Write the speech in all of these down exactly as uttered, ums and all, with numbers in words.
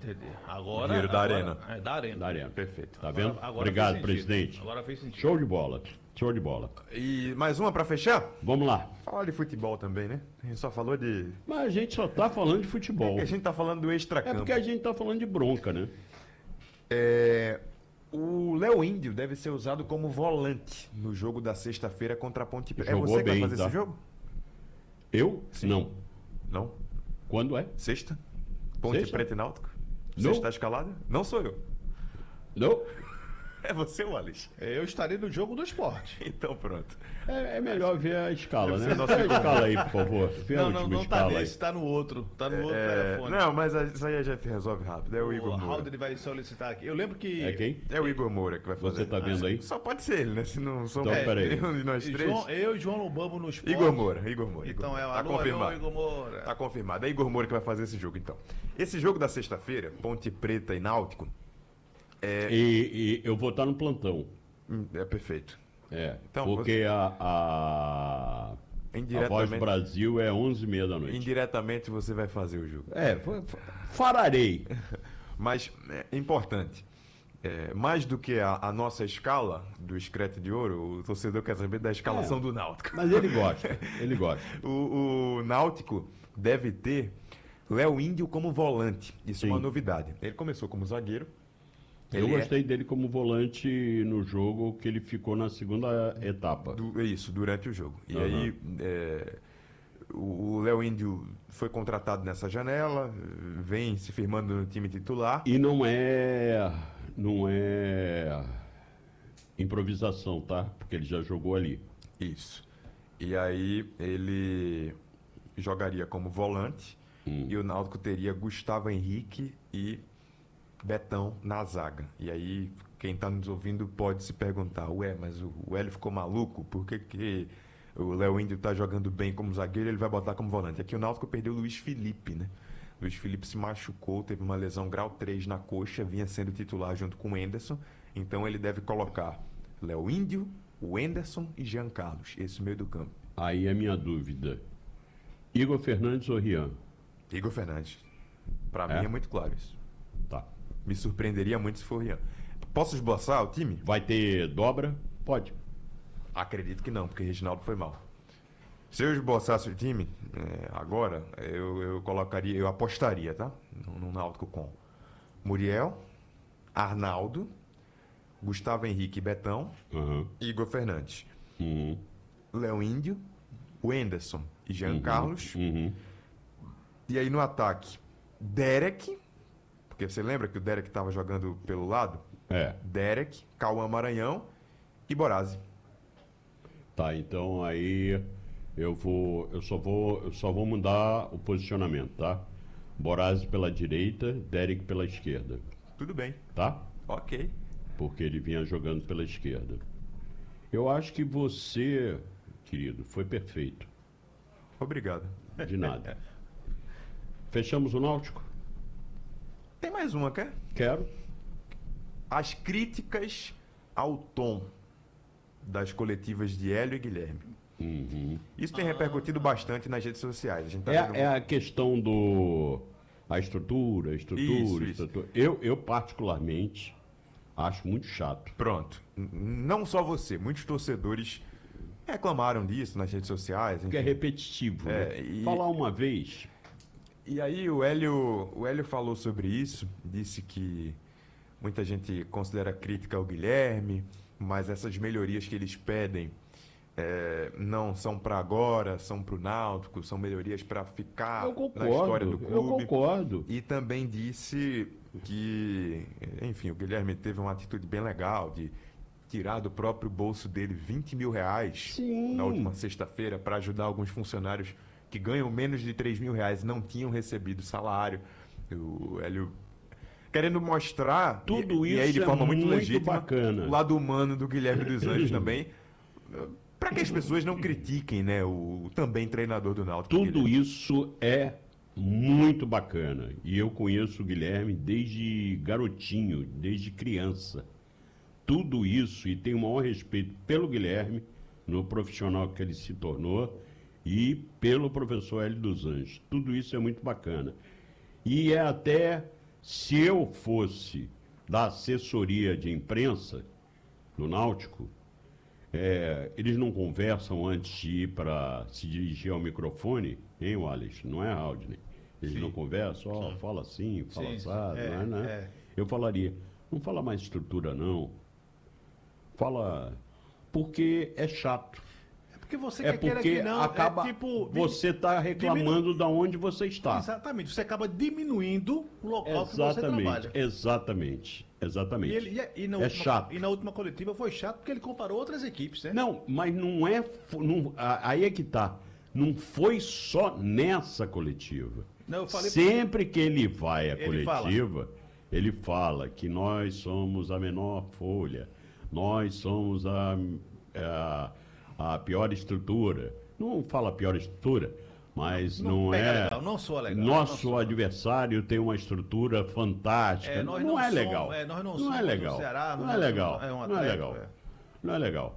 entendi. Agora. Dinheiro da agora, Arena. É, da Arena. Da Arena. Perfeito. Tá vendo? Agora- agora Obrigado, fez sentido. presidente. Agora fez sentido. Show de bola. Show de bola. E mais uma pra fechar? Vamos lá. Falar de futebol também, né? A gente só falou de... Mas a gente só tá falando de futebol. A gente tá falando do É extracampo. porque a gente tá falando de bronca, né? É, o Léo Índio deve ser usado como volante no jogo da sexta-feira contra a Ponte Preta. É Jogou você que bem, vai fazer tá? esse jogo? Eu? Sim. Não. Não. Quando é? Sexta? Ponte Sexta? Preta e Náutico? Não. Sexta escalada? Não sou eu. Não. É você, Wallace. Eu estarei no jogo do esporte. Então pronto. É, é melhor ver a escala, Deve né? ser nosso Vê a escala aí, por favor. Vê a Não, não, última não tá escala aí. nesse, tá no outro. Tá no outro É, telefone. não, mas a- isso aí a gente resolve rápido. É o Igor O Moura. Halder vai solicitar aqui. Eu lembro que. É quem? É o Igor Moura que vai fazer. Você tá vendo aí? Só pode ser ele, né? Se não somos Então, peraí. nenhum de nós três. João, eu e João Lobambo no esporte. Igor Moura, Igor Moura. Igor Então Moura. é o Tá alô, confirmado. alô, Igor Moura. Tá confirmado. É Igor Moura que vai fazer esse jogo, então. Esse jogo da sexta-feira, Ponte Preta e Náutico, E, e eu vou estar no plantão. hum, é perfeito. É. Então, porque a, a, a Indiretamente- Voz do Brasil é onze e meia da noite. Indiretamente você vai fazer o jogo. É, fa- fa- fararei. Mas é importante. É, mais do que a, a nossa escala do Escrete de Ouro, o torcedor quer saber da escalação É. do Náutico. Mas ele gosta, ele gosta. O, o Náutico deve ter Léo Índio como volante. Isso é Sim. uma novidade. Ele começou como zagueiro. Eu Ele é gostei dele como volante no jogo que ele ficou na segunda etapa. du- isso, durante o jogo. E Aham. aí, é, o o Léo Índio foi contratado nessa janela, vem se firmando no time titular. E não é, não é improvisação, tá? Porque ele já jogou ali. Isso. E aí, ele jogaria como volante. Hum. E o Náutico teria Gustavo Henrique e Betão na zaga. E aí, quem está nos ouvindo pode se perguntar, ué, mas o, o Hélio ficou maluco? Por que, que o Léo Índio está jogando bem como zagueiro e ele vai botar como volante? Aqui o Náutico perdeu o Luiz Felipe, né? Luiz Felipe se machucou, teve uma lesão grau três na coxa, vinha sendo titular junto com o Enderson. Então ele deve colocar Léo Índio, o Enderson e Jean Carlos, esse meio do campo. Aí é minha dúvida. Igor Fernandes ou Rian? Igor Fernandes. Para É? mim é muito claro isso. Tá. Me surpreenderia muito se for o Rian. Posso esboçar o time? Vai ter dobra? Pode. Acredito que não, porque Reginaldo foi mal. Se eu esboçasse o time, é, agora, eu, eu colocaria, eu apostaria, tá? No, no Náutico com Muriel, Arnaldo, Gustavo Henrique e Betão, Aham. Igor Fernandes, Uhum. Léo Índio, o Enderson e Jean Uhum. Carlos. Uhum. E aí no ataque, Derek, porque você lembra que o Derek estava jogando pelo lado? É. Derek, Cauã Maranhão e Borazzi. Tá, então aí eu vou, eu só vou, eu só vou mudar o posicionamento, tá? Borazzi pela direita, Derek pela esquerda, Tudo bem, tá? ok. Porque ele vinha jogando pela esquerda. Eu acho que você, querido, foi perfeito. Obrigado. De nada. Fechamos o Náutico? Tem mais uma, quer? Quero. As críticas ao tom das coletivas de Hélio e Guilherme. Uhum. Isso tem repercutido bastante nas redes sociais. A gente tá É, vendo- é a questão do a estrutura, a estrutura, Isso, isso. estrutura. Eu, eu particularmente acho muito chato. Pronto. N- Não só você, muitos torcedores reclamaram disso nas redes sociais. Porque é enfim. repetitivo, É, né? e- Falar uma vez. E aí o Hélio, o Hélio falou sobre isso, disse que muita gente considera crítica ao Guilherme, mas essas melhorias que eles pedem é, não são para agora, são para o Náutico, são melhorias para ficar Eu na história concordo, do eu clube. concordo. E também disse que, enfim, o Guilherme teve uma atitude bem legal de tirar do próprio bolso dele vinte mil reais Sim. na última sexta-feira para ajudar alguns funcionários que ganham menos de três mil reais, não tinham recebido salário. O Hélio querendo mostrar, Tudo e, e aí isso de é forma muito, muito legítima, bacana. o lado humano do Guilherme dos Anjos também, para que as pessoas não critiquem, né, o, o também treinador do Náutico. Tudo Guilherme. isso é muito bacana. E eu conheço o Guilherme desde garotinho, desde criança. Tudo isso, e tenho o maior respeito pelo Guilherme, no profissional que ele se tornou, e pelo professor Hélio dos Anjos. Tudo isso é muito bacana. E é até Se eu fosse da assessoria de imprensa do Náutico, é, eles não conversam antes de ir para se dirigir ao microfone, hein, Wallace? Não é, Aldney? Eles Sim. não conversam, ó, Sim. fala assim, fala Sim, assado, é, não é, né? é. Eu falaria, não fala mais estrutura, não. Fala, porque é chato. É porque você É quer queira porque que não, acaba, é tipo... você está reclamando da onde você está. Exatamente, você acaba diminuindo o local que você Exatamente, trabalha. exatamente, exatamente. E, ele, e, e na É última, chato. E na última coletiva foi chato porque ele comparou outras equipes, né? Não, mas não é. fo- Não, a- aí é que tá. Não foi só nessa coletiva. Não, eu falei- Sempre que ele vai à Ele fala. coletiva, ele fala que nós somos a menor folha, nós somos a, a, a pior estrutura. Não fala pior estrutura, mas não, pega é. legal, não soa legal, Nosso não soa. adversário tem uma estrutura fantástica. É, nós não, não é somos- legal. é, nós não não somos é do legal. Ceará, não nós é não legal. somos- é um não é atleta, legal. é. Não é legal.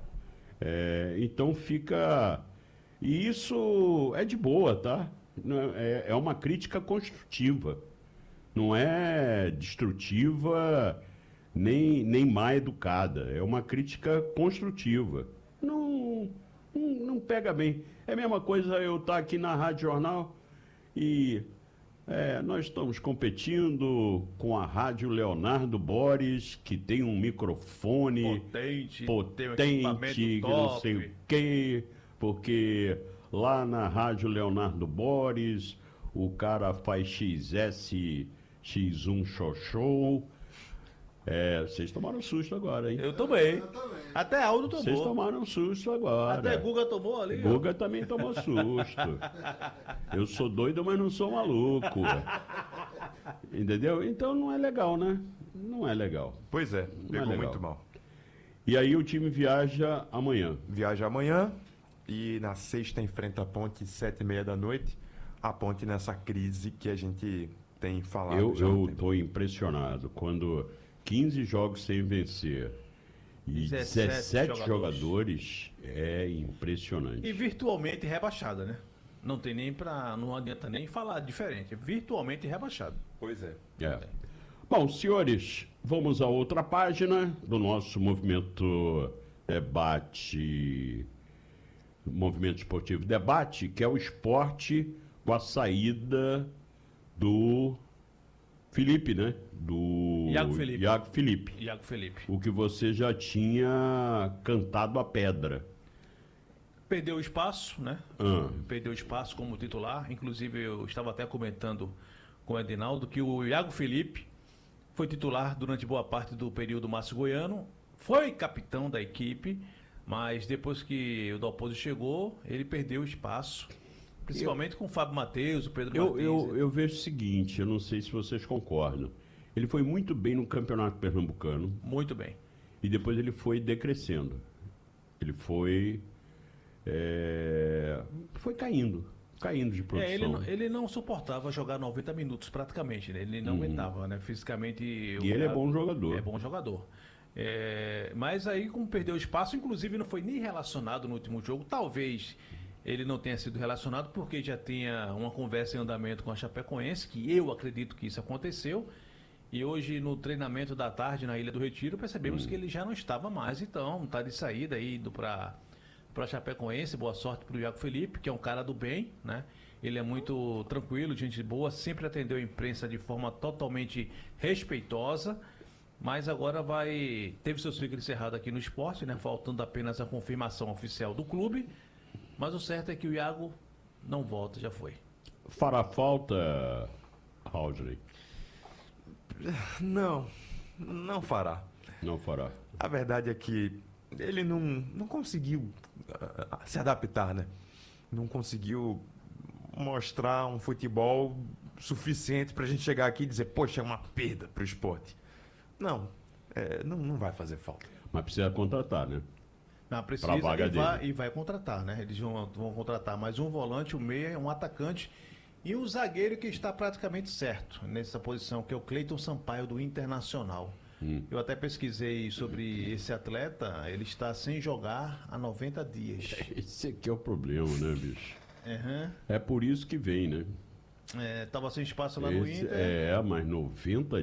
É, então fica. E isso é de boa, tá? Não É, é uma crítica construtiva. Não é destrutiva nem, nem má educada. É uma crítica construtiva. Não, não, não pega bem. É a mesma coisa eu estar aqui na Rádio Jornal e é, nós estamos competindo com a Rádio Leonardo Boris, que tem um microfone Potente, tem um potente, equipamento que não top. sei o quê, porque lá na Rádio Leonardo Boris, o cara faz X S, X um show. É, vocês tomaram susto agora, hein? Eu tomei. Até Aldo Vocês tomou. tomaram susto agora. Até Guga tomou ali. ó. Guga também tomou susto. Eu sou doido, mas não sou maluco. Entendeu? Então não é legal, né? Não é legal. Pois é, Não é pegou legal. muito mal. E aí o time viaja amanhã. Viaja amanhã e na sexta enfrenta a Ponte, sete e meia da noite. A Ponte nessa crise que a gente tem falado Eu já há um eu tempo. tô impressionado. Quando quinze jogos sem vencer e dezessete dezessete jogadores. jogadores, é impressionante. E virtualmente rebaixada, né? Não tem nem pra. Não adianta nem falar diferente. É virtualmente rebaixado. Pois é. É. Bom, senhores, vamos a outra página do nosso movimento debate, movimento esportivo debate, que é o esporte com a saída do Felipe, né? Do Iago Felipe. Iago Felipe. Iago Felipe. O que você já tinha cantado a pedra. Perdeu espaço, né? Ah. Perdeu espaço como titular. Inclusive, eu estava até comentando com o Edinaldo que o Iago Felipe foi titular durante boa parte do período Márcio Goiano, foi capitão da equipe, mas depois que o Dalpozo chegou, ele perdeu espaço, principalmente com o Fábio Matheus, o Pedro Eu, Martins. eu, eu vejo o seguinte, eu não sei se vocês concordam. Ele foi muito bem no Campeonato Pernambucano Muito bem. e depois ele foi decrescendo. Ele foi. é, foi caindo. Caindo de produção. É, ele, não- ele não suportava jogar noventa minutos praticamente, né? Ele não aguentava, né? Fisicamente. Uhum. E ele é bom jogador. É bom jogador. É, mas aí, como perdeu espaço, inclusive não foi nem relacionado no último jogo. Talvez ele não tenha sido relacionado porque já tinha uma conversa em andamento com a Chapecoense, que eu acredito que isso aconteceu. E hoje, no treinamento da tarde na Ilha do Retiro, percebemos que ele já não estava mais. Então, tá de saída aí, indo para para Chapecoense. Boa sorte para o Iago Felipe, que é um cara do bem, né? Ele é muito tranquilo, gente boa, sempre atendeu a imprensa de forma totalmente respeitosa. Mas agora vai. Teve seu ciclo encerrado aqui no esporte, né? Faltando apenas a confirmação oficial do clube. Mas o certo é que o Iago não volta, já foi. Fará falta, Raudley? Não, não fará. Não fará. A verdade é que ele não, não conseguiu ah, se adaptar, né? Não conseguiu mostrar um futebol suficiente para a gente chegar aqui e dizer, poxa, é uma perda para o esporte. Não, é, não, não vai fazer falta. Mas precisa contratar, né? Não, precisa Pra vaga e, vai, dele. e vai contratar, né? Eles vão, vão contratar mais um volante, um meia, um atacante e um zagueiro que está praticamente certo nessa posição, que é o Cleiton Sampaio do Internacional. Hum. Eu até pesquisei sobre esse atleta, ele está sem jogar há noventa dias. Esse aqui é o problema, né, bicho? Aham. É por isso que vem, né? É, tava sem espaço lá no Esse- Inter. é, mas noventa